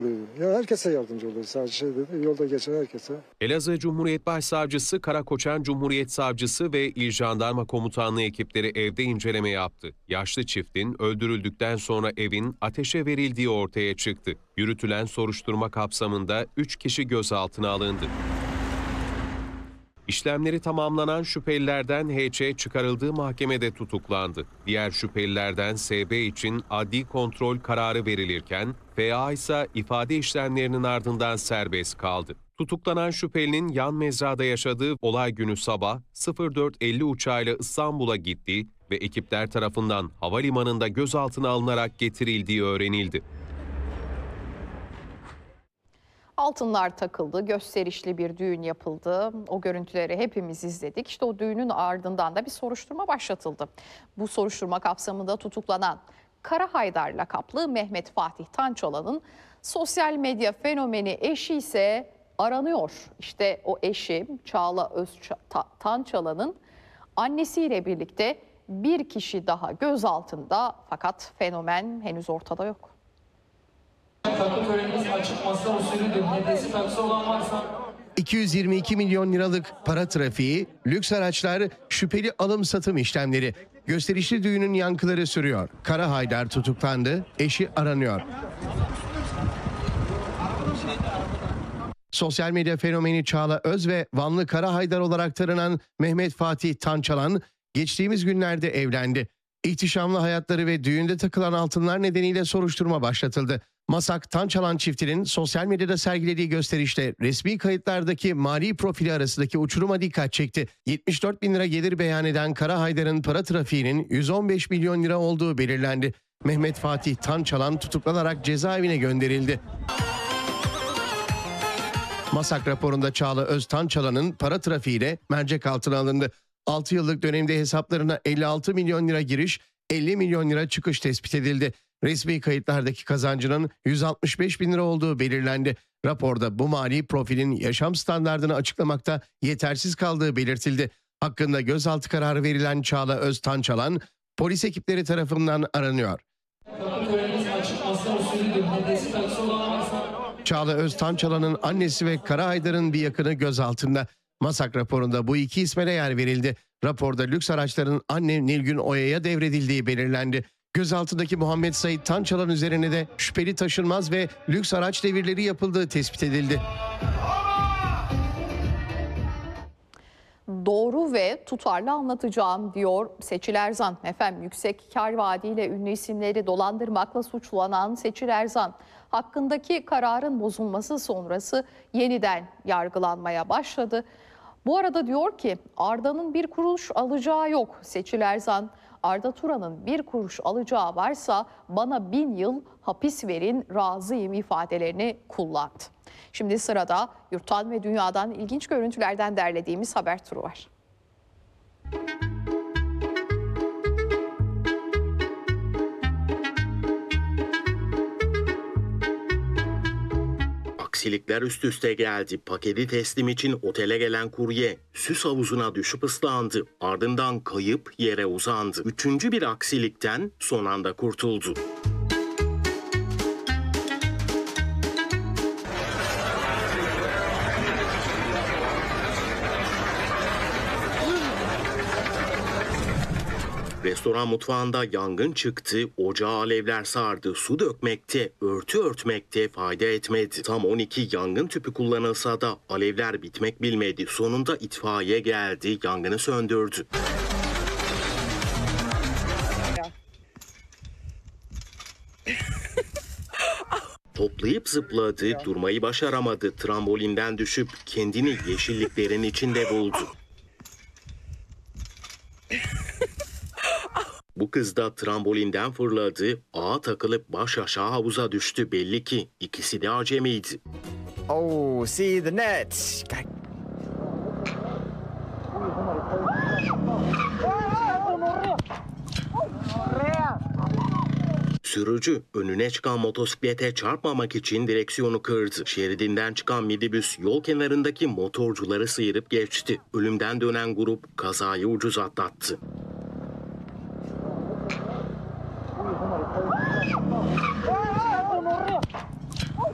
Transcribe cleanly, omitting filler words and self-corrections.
Ya herkese yardımcı oluyor, sadece yolda geçen herkese. Elazığ Cumhuriyet Başsavcısı, Karakoçan Cumhuriyet Savcısı ve İl Jandarma Komutanlığı ekipleri evde inceleme yaptı. Yaşlı çiftin öldürüldükten sonra evin ateşe verildiği ortaya çıktı. Yürütülen soruşturma kapsamında 3 kişi gözaltına alındı. İşlemleri tamamlanan şüphelilerden HC çıkarıldığı mahkemede tutuklandı. Diğer şüphelilerden SB için adli kontrol kararı verilirken FA ise ifade işlemlerinin ardından serbest kaldı. Tutuklanan şüphelinin yan mezrada yaşadığı olay günü sabah 04.50 uçağıyla İstanbul'a gittiği ve ekipler tarafından havalimanında gözaltına alınarak getirildiği öğrenildi. Altınlar takıldı, gösterişli bir düğün yapıldı. O görüntüleri hepimiz izledik. İşte o düğünün ardından da bir soruşturma başlatıldı. Bu soruşturma kapsamında tutuklanan Kara Haydar lakaplı Mehmet Fatih Tançalan'ın sosyal medya fenomeni eşi ise aranıyor. İşte o eşi Çağla Tançalan'ın annesiyle birlikte bir kişi daha gözaltında, fakat fenomen henüz ortada yok. Takı törenimiz açık masa usulüdür. Hedesi takısı olan varsa... 222 milyon liralık para trafiği, lüks araçlar, şüpheli alım-satım işlemleri. Gösterişli düğünün yankıları sürüyor. Kara Haydar tutuklandı, eşi aranıyor. Sosyal medya fenomeni Çağla Öz ve Vanlı Kara Haydar olarak tanınan Mehmet Fatih Tançalan geçtiğimiz günlerde evlendi. İhtişamlı hayatları ve düğünde takılan altınlar nedeniyle soruşturma başlatıldı. Masak Tançalan çiftinin sosyal medyada sergilediği gösterişte resmi kayıtlardaki mali profili arasındaki uçuruma dikkat çekti. 74 bin lira gelir beyan eden Kara Haydar'ın para trafiğinin 115 milyon lira olduğu belirlendi. Mehmet Fatih Tançalan tutuklanarak cezaevine gönderildi. Masak raporunda Çağla Öz Tançalan'ın para trafiğiyle mercek altına alındı. 6 yıllık dönemde hesaplarına 56 milyon lira giriş, 50 milyon lira çıkış tespit edildi. Resmi kayıtlardaki kazancının 165 bin lira olduğu belirlendi. Raporda bu mali profilin yaşam standardını açıklamakta yetersiz kaldığı belirtildi. Hakkında gözaltı kararı verilen Çağla Öz Tançalan, polis ekipleri tarafından aranıyor. Çağla Öz Tançalan'ın annesi ve Kara Haydar'ın bir yakını gözaltında. Masak raporunda bu iki isme de yer verildi. Raporda lüks araçların anne Nilgün Oya'ya devredildiği belirlendi. Gözaltındaki Muhammed Sait Tançalan üzerine de şüpheli taşınmaz ve lüks araç devirleri yapıldığı tespit edildi. Doğru ve tutarlı anlatacağım diyor Seçil Erzan. Efendim, yüksek kar vaadiyle ünlü isimleri dolandırmakla suçlanan Seçil Erzan hakkındaki kararın bozulması sonrası yeniden yargılanmaya başladı. Bu arada diyor ki Arda'nın bir kuruş alacağı yok. Seçil Erzan, Arda Turan'ın bir kuruş alacağı varsa bana 1000 yıl hapis verin, razıyım ifadelerini kullandı. Şimdi sırada yurttan ve dünyadan ilginç görüntülerden derlediğimiz haber turu var. Aksilikler üst üste geldi. Paketi teslim için otele gelen kurye süs havuzuna düşüp ıslandı. Ardından kayıp yere uzandı. Üçüncü bir aksilikten son anda kurtuldu. Restoran mutfağında yangın çıktı, ocağı alevler sardı, su dökmekte, örtü örtmekte fayda etmedi. Tam 12 yangın tüpü kullanılsa da alevler bitmek bilmedi. Sonunda itfaiye geldi, yangını söndürdü. Toplayıp zıpladı, durmayı başaramadı. Trambolinden düşüp kendini yeşilliklerin içinde buldu. Bu kız da trambolinden fırladı, ağa takılıp baş aşağı havuza düştü. Belli ki ikisi de acemiydi. Oh, see the net. Sürücü önüne çıkan motosiklete çarpmamak için direksiyonu kırdı. Şeridinden çıkan minibüs yol kenarındaki motorcuları sıyırıp geçti. Ölümden dönen grup kazayı ucuz atlattı.